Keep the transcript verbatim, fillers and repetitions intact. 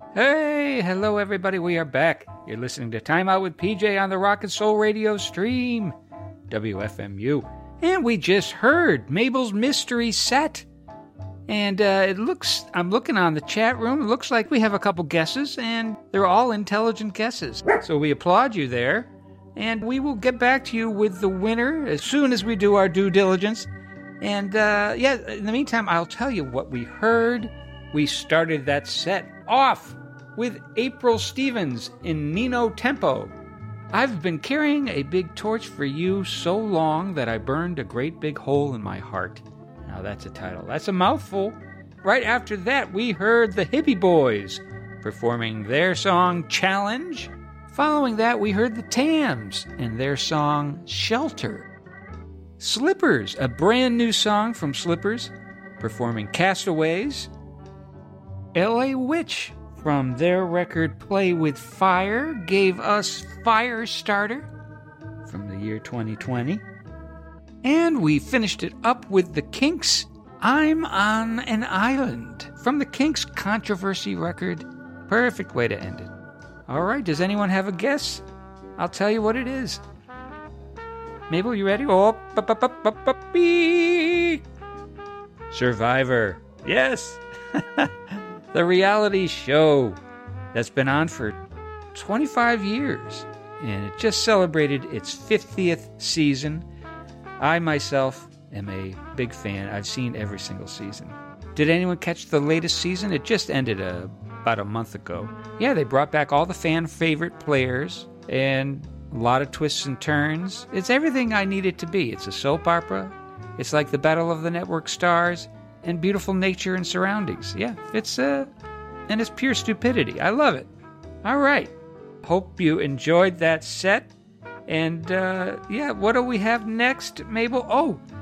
Hey, hello everybody, we are back. You're listening to Time Out with P J on the Rock and Soul Radio stream, W F M U. And we just heard Mabel's Mystery Set. And uh, it looks, I'm looking on the chat room, it looks like we have a couple guesses, and they're all intelligent guesses. So we applaud you there, and we will get back to you with the winner as soon as we do our due diligence. And uh, yeah, in the meantime, I'll tell you what we heard. We started that set off with April Stevens in Nino Tempo. I've been carrying a big torch for you so long that I burned a great big hole in my heart. Now that's a title. That's a mouthful. Right after that, we heard the Hippie Boys performing their song Challenge. Following that, we heard the Tams and their song Shelter. Slippers, a brand new song from Slippers, performing Castaways. L A Witch, from their record Play with Fire, gave us Firestarter from the year twenty twenty. And we finished it up with the Kinks, I'm on an Island, from the Kinks Controversy record. Perfect way to end it. All right, does anyone have a guess? I'll tell you what it is. Mabel, you ready? Oh, Survivor. Yes. The reality show that's been on for twenty-five years, and it just celebrated its fiftieth season. I myself am a big fan. I've seen every single season. Did anyone catch the latest season? It just ended a, about a month ago. Yeah, they brought back all the fan favorite players and a lot of twists and turns. It's everything I need it to be. It's a soap opera. It's like the Battle of the Network Stars and beautiful nature and surroundings. Yeah, it's uh, and it's pure stupidity. I love it. All right. Hope you enjoyed that set. And uh, yeah, what do we have next, Mabel? Oh,